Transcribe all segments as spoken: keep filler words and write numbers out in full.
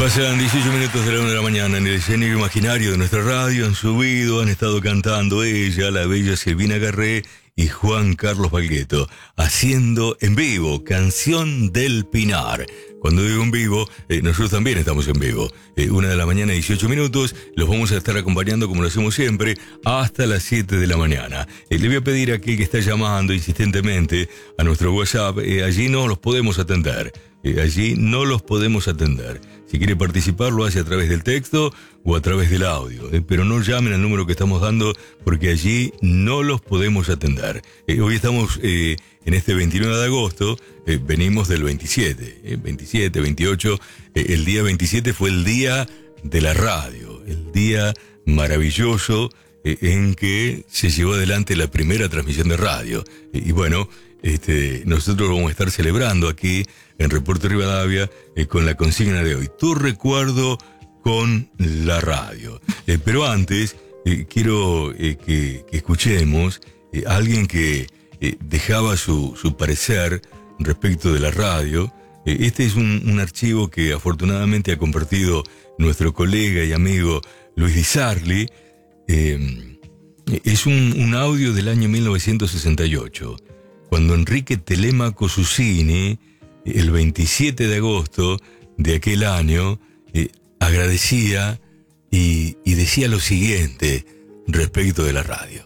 Pasan dieciocho minutos de la una de la mañana. En el escenario imaginario de nuestra radio han subido, han estado cantando ella, la bella Silvina Garré y Juan Carlos Baglietto, haciendo en vivo Canción del Pinar. Cuando digo en vivo, eh, nosotros también estamos en vivo. Eh, una de la mañana, dieciocho minutos, los vamos a estar acompañando como lo hacemos siempre, hasta las siete de la mañana. Eh, le voy a pedir a aquel que está llamando insistentemente a nuestro WhatsApp, eh, allí no los podemos atender. Eh, allí no los podemos atender. Si quiere participar, lo hace a través del texto o a través del audio. Eh, pero no llamen al número que estamos dando porque allí no los podemos atender. Eh, hoy estamos eh, en este veintinueve de agosto, eh, venimos del veintisiete. Eh, veintisiete, veintiocho. Eh, el día veintisiete fue el día de la radio. El día maravilloso eh, en que se llevó adelante la primera transmisión de radio. Eh, y bueno, este, nosotros vamos a estar celebrando aquí en Reporte Rivadavia eh, con la consigna de hoy, tu recuerdo con la radio. Eh, pero antes, eh, quiero eh, que, que escuchemos eh, a alguien que eh, dejaba su, su parecer respecto de la radio. Eh, este es un, un archivo que afortunadamente ha compartido nuestro colega y amigo Luis Di Sarli. Eh, es un, un audio del año mil novecientos sesenta y ocho, cuando Enrique Telemaco Susini, el veintisiete de agosto de aquel año, eh, agradecía y, y decía lo siguiente respecto de la radio.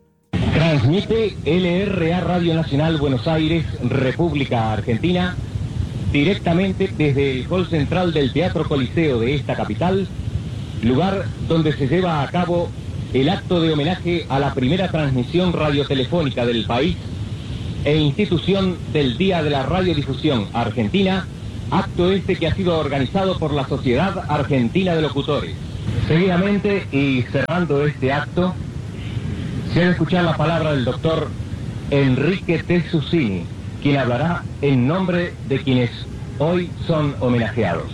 Transmite L R A Radio Nacional Buenos Aires, República Argentina, directamente desde el hall central del Teatro Coliseo de esta capital, lugar donde se lleva a cabo el acto de homenaje a la primera transmisión radiotelefónica del país e institución del Día de la Radiodifusión Argentina, acto este que ha sido organizado por la Sociedad Argentina de Locutores. Seguidamente, y cerrando este acto, se ha de escuchar la palabra del doctor Enrique T. Susini, quien hablará en nombre de quienes hoy son homenajeados.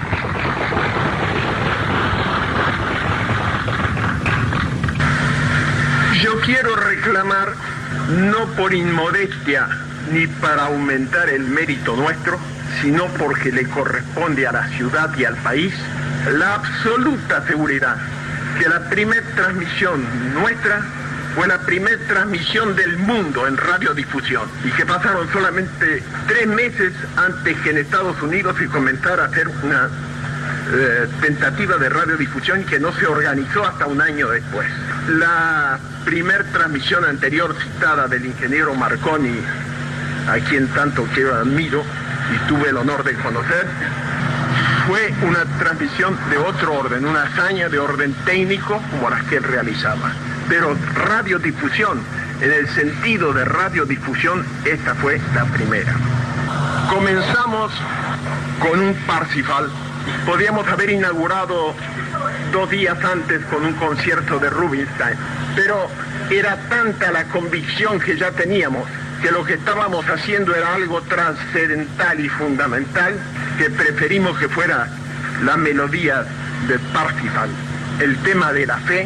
Yo quiero reclamar, no por inmodestia ni para aumentar el mérito nuestro, sino porque le corresponde a la ciudad y al país la absoluta seguridad que la primera transmisión nuestra fue la primera transmisión del mundo en radiodifusión y que pasaron solamente tres meses antes que en Estados Unidos se comenzara a hacer una eh, tentativa de radiodifusión que no se organizó hasta un año después. La primer transmisión anterior citada del ingeniero Marconi, a quien tanto que admiro y tuve el honor de conocer, fue una transmisión de otro orden, una hazaña de orden técnico como las que él realizaba. Pero radiodifusión, en el sentido de radiodifusión, esta fue la primera. Comenzamos con un Parsifal. Podíamos haber inaugurado dos días antes con un concierto de Rubinstein, pero era tanta la convicción que ya teníamos que lo que estábamos haciendo era algo trascendental y fundamental, que preferimos que fuera la melodía de Parsifal, el tema de la fe,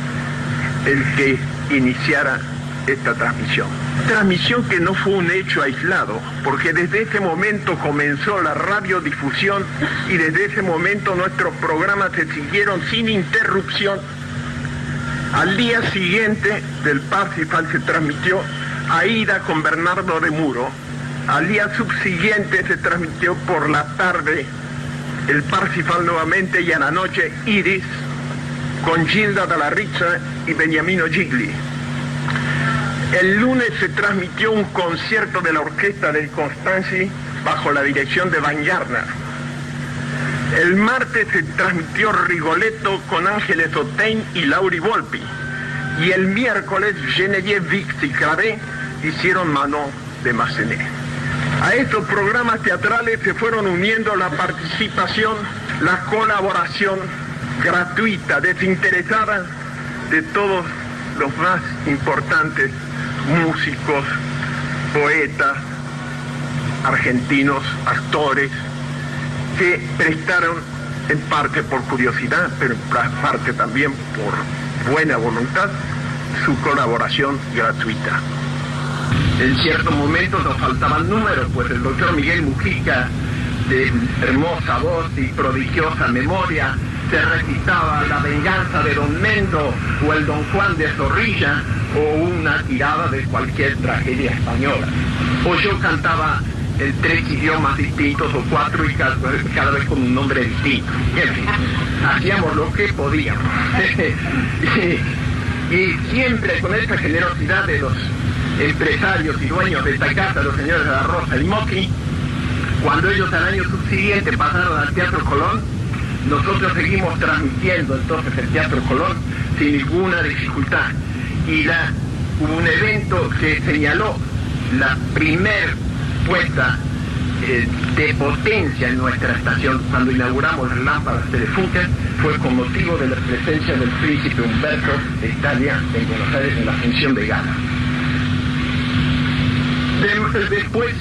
el que iniciara esta transmisión. Transmisión que no fue un hecho aislado, porque desde ese momento comenzó la radiodifusión y desde ese momento nuestros programas se siguieron sin interrupción. Al día siguiente del Parsifal se transmitió Aida con Bernardo de Muro. Al día subsiguiente se transmitió por la tarde el Parsifal nuevamente y a la noche Iris con Gilda Dalla Riccia y Beniamino Gigli. El lunes se transmitió un concierto de la orquesta del Constanzi bajo la dirección de Van Jarner. El martes se transmitió Rigoletto con Ángeles Otein y Lauri Volpi. Y el miércoles Geneviève Vix y Claret hicieron Mano de Massenet. A estos programas teatrales se fueron uniendo la participación, la colaboración gratuita, desinteresada de todos los más importantes músicos, poetas, argentinos, actores, que prestaron en parte por curiosidad, pero en parte también por buena voluntad, su colaboración gratuita. En ciertos momentos nos faltaban números, pues el doctor Miguel Mujica de hermosa voz y prodigiosa memoria, se recitaba La venganza de Don Mendo o el Don Juan de Zorrilla o una tirada de cualquier tragedia española. O yo cantaba en tres idiomas distintos o cuatro y cada, cada vez con un nombre distinto. En fin, hacíamos lo que podíamos. y, y siempre con esa generosidad de los empresarios y dueños de esta casa, los señores de la Rosa y Moqui, cuando ellos al año subsiguiente pasaron al Teatro Colón, nosotros seguimos transmitiendo entonces el Teatro Colón sin ninguna dificultad. Y la, hubo un evento que señaló la primer puesta eh, de potencia en nuestra estación cuando inauguramos las lámparas telefónicas, fue con motivo de la presencia del príncipe Humberto de Italia en Buenos Aires en la función de gala. De, después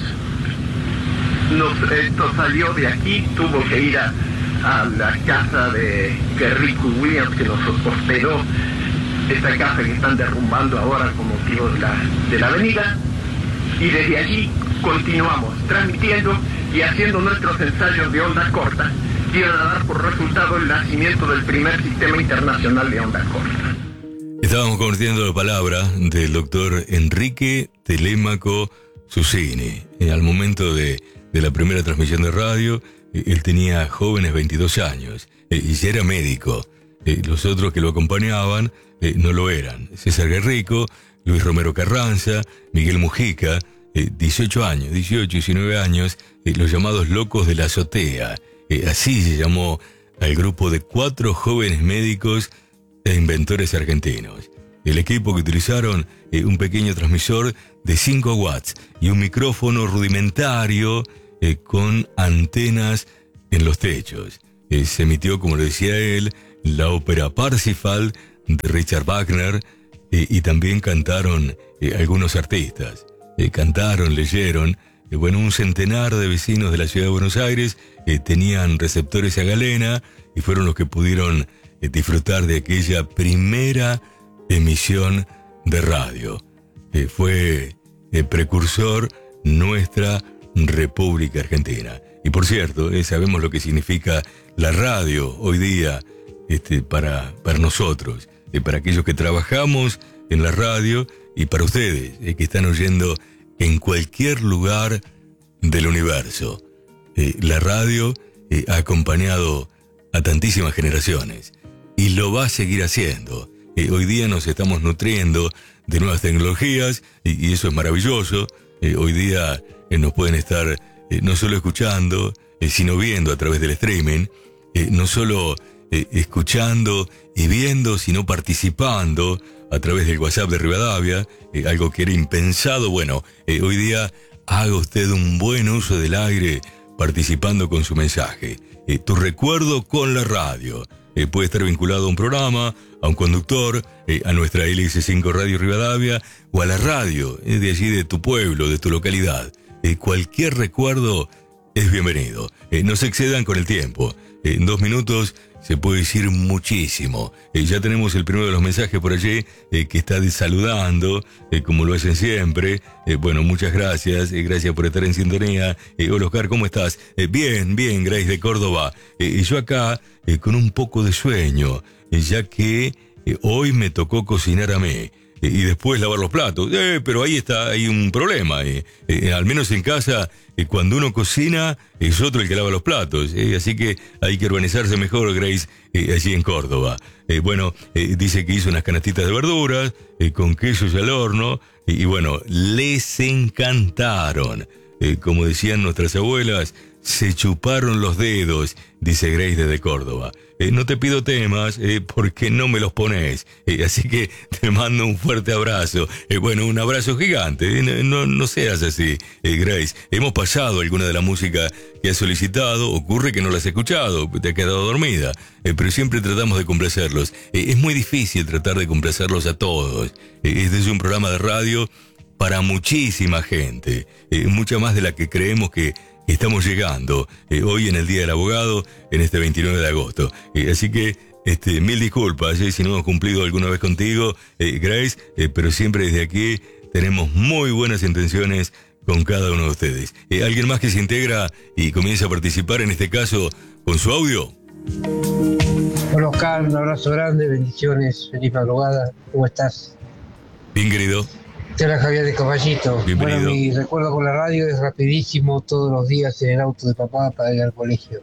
nos, esto salió de aquí, tuvo que ir a, a la casa de Rico Williams, que nos hospedó, esta casa que están derrumbando ahora con motivo de la, de la avenida, y desde allí continuamos transmitiendo y haciendo nuestros ensayos de onda corta, que iban a dar por resultado el nacimiento del primer sistema internacional de onda corta. Estábamos conociendo la palabra del doctor Enrique Telémaco Susini. Eh, al momento de, de la primera transmisión de radio, eh, él tenía jóvenes veintidós años eh, y ya era médico. Eh, los otros que lo acompañaban eh, no lo eran. César Guerrico, Luis Romero Carranza, Miguel Mujica, eh, dieciocho años, dieciocho, diecinueve años, eh, los llamados locos de la azotea. Eh, así se llamó al grupo de cuatro jóvenes médicos e inventores argentinos. El equipo que utilizaron, eh, un pequeño transmisor de cinco watts y un micrófono rudimentario eh, con antenas en los techos. Eh, se emitió, como lo decía él, la ópera Parsifal de Richard Wagner, eh, y también cantaron eh, algunos artistas. Eh, cantaron, leyeron. Eh, bueno, un centenar de vecinos de la ciudad de Buenos Aires eh, tenían receptores a galena y fueron los que pudieron eh, disfrutar de aquella primera emisión de radio. Eh, fue eh, precursor nuestra República Argentina. Y por cierto, eh, sabemos lo que significa la radio hoy día este, para, para nosotros, eh, para aquellos que trabajamos en la radio y para ustedes eh, que están oyendo en cualquier lugar del universo. Eh, la radio eh, ha acompañado a tantísimas generaciones y lo va a seguir haciendo. Eh, hoy día nos estamos nutriendo de nuevas tecnologías y, y eso es maravilloso. Eh, hoy día eh, nos pueden estar eh, no solo escuchando, eh, sino viendo a través del streaming, eh, no solo eh, escuchando y viendo, sino participando a través del WhatsApp de Rivadavia, eh, algo que era impensado. Bueno, eh, hoy día haga usted un buen uso del aire participando con su mensaje. Eh, tu recuerdo con la radio. Eh, puede estar vinculado a un programa, a un conductor, eh, a nuestra L S cinco Radio Rivadavia o a la radio eh, de allí, de tu pueblo, de tu localidad. Eh, cualquier recuerdo es bienvenido. Eh, no se excedan con el tiempo. Eh, en dos minutos se puede decir muchísimo. Eh, ya tenemos el primero de los mensajes por allí eh, que está saludando, eh, como lo hacen siempre. Eh, bueno, muchas gracias. Eh, gracias por estar en sintonía. Eh, hola, Oscar, ¿cómo estás? Eh, bien, bien, Grace de Córdoba. Eh, y yo acá eh, con un poco de sueño, eh, ya que eh, hoy me tocó cocinar a mí. Y después lavar los platos. Eh, pero ahí está, hay un problema. Eh. Eh, al menos en casa, eh, cuando uno cocina, es otro el que lava los platos. Eh. Así que hay que organizarse mejor, Grace, eh, allí en Córdoba. Eh, bueno, eh, dice que hizo unas canastitas de verduras, eh, con quesos al horno. Y, y bueno, les encantaron. Eh, como decían nuestras abuelas, se chuparon los dedos, dice Grace desde Córdoba. Eh, no te pido temas eh, porque no me los pones. Eh, así que te mando un fuerte abrazo. Eh, bueno, un abrazo gigante. Eh, no, no seas así, eh, Grace. Hemos pasado alguna de la música que has solicitado. Ocurre que no la has escuchado, te has quedado dormida. Eh, pero siempre tratamos de complacerlos. Eh, es muy difícil tratar de complacerlos a todos. Eh, este es un programa de radio para muchísima gente. Eh, mucha más de la que creemos que estamos llegando eh, hoy en el Día del Abogado, en este veintinueve de agosto. Eh, así que, este, mil disculpas eh, si no hemos cumplido alguna vez contigo, eh, Grace, eh, pero siempre desde aquí tenemos muy buenas intenciones con cada uno de ustedes. Eh, ¿Alguien más que se integra y comienza a participar, en este caso, con su audio? Hola Oscar, un abrazo grande, bendiciones, feliz madrugada, ¿cómo estás? Bien, querido. Te habla Javier de Caballito. Bienvenido. Bueno, mi recuerdo con la radio es rapidísimo, todos los días en el auto de papá para ir al colegio.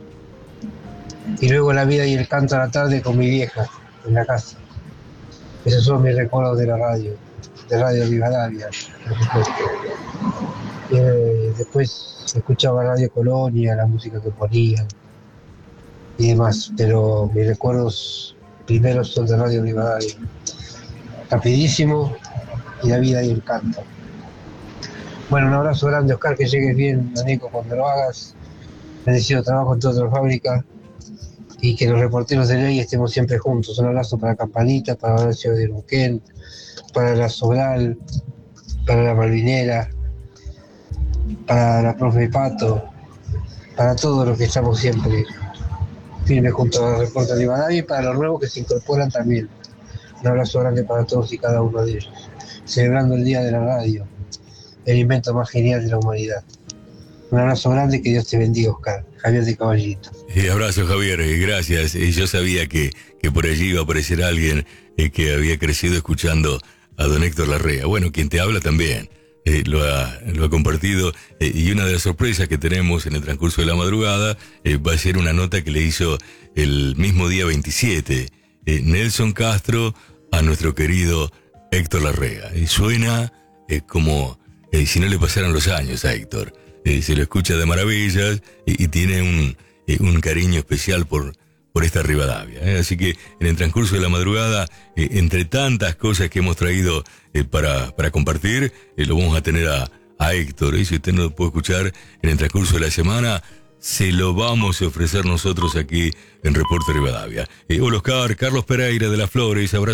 Y luego la vida y el canto a la tarde con mi vieja, en la casa. Esos son mis recuerdos de la radio, de Radio Rivadavia, por supuesto. Eh, después escuchaba Radio Colonia, la música que ponían y demás, pero mis recuerdos primeros son de Radio Rivadavia. Rapidísimo y la vida y el canto. Bueno, un abrazo grande, Oscar, que llegues bien, Nico, cuando lo hagas. Bendecido trabajo en toda la fábrica y que los reporteros de ley estemos siempre juntos. Un abrazo para Campanita, para Horacio de Luquén, para la Sobral, para la Malvinera, para la profe Pato, para todos los que estamos siempre firmes junto a los reporteros de Rivadavia y para los nuevos que se incorporan también. Un abrazo grande para todos y cada uno de ellos. Celebrando el Día de la Radio, el invento más genial de la humanidad. Un abrazo grande, que Dios te bendiga, Oscar. Javier de Caballito. Eh, abrazo, Javier, eh, gracias. Eh, yo sabía que, que por allí iba a aparecer alguien eh, que había crecido escuchando a don Héctor Larrea. Bueno, quien te habla también eh, lo, ha, lo ha compartido. Eh, y una de las sorpresas que tenemos en el transcurso de la madrugada eh, va a ser una nota que le hizo el mismo día veintisiete eh, Nelson Castro a nuestro querido Héctor Larrea. Y suena eh, como eh, si no le pasaran los años a Héctor. Eh, se lo escucha de maravillas y, y tiene un, eh, un cariño especial por, por esta Rivadavia. Eh. Así que en el transcurso de la madrugada, eh, entre tantas cosas que hemos traído eh, para, para compartir, eh, lo vamos a tener a, a Héctor. Y si usted no lo puede escuchar en el transcurso de la semana, se lo vamos a ofrecer nosotros aquí en Reporte Rivadavia. Eh, hola Oscar, Carlos Pereira de Las Flores, abrazo.